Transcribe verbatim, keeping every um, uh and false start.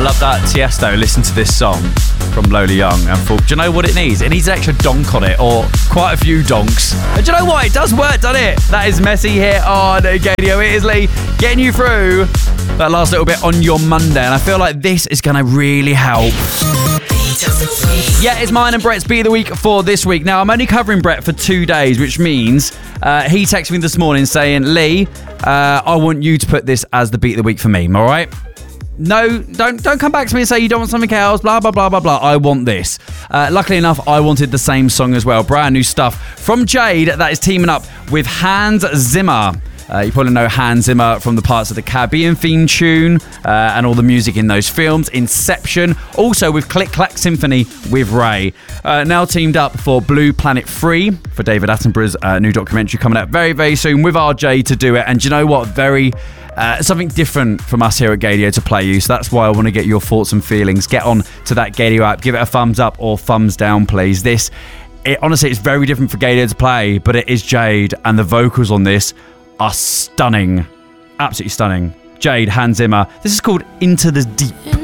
love that Tiesto listened to this song from Lola Young and thought, do you know what it needs? It needs an extra donk on it, or quite a few donks. And do you know what? It does work, doesn't it? That is Messy here on Gadio. It is Lee getting you through that last little bit on your Monday, and I feel like this is going to really help. Yeah, it's mine and Brett's Beat of the Week for this week. Now, I'm only covering Brett for two days, which means uh, he texted me this morning saying, Lee, uh, I want you to put this as the Beat of the Week for me, all right? No, don't don't come back to me and say you don't want something else, blah, blah, blah, blah, blah. I want this. Uh, luckily enough, I wanted the same song as well. Brand new stuff from Jade that is teaming up with Hans Zimmer. Uh, you probably know Hans Zimmer from the parts of the Caribbean theme tune uh, and all the music in those films. Inception. Also with Click Clack Symphony with Ray. Uh, now teamed up for Blue Planet three for David Attenborough's uh, new documentary coming out very, very soon with R J to do it. And do you know what? Very... Uh, something different from us here at Gadio to play you, so that's why I want to get your thoughts and feelings. Get on to that Gadio app, give it a thumbs up or thumbs down, please. This, it, honestly, it's very different for Gadio to play, but it is Jade, and the vocals on this are stunning, absolutely stunning. Jade, Hans Zimmer. This is called Into the Deep.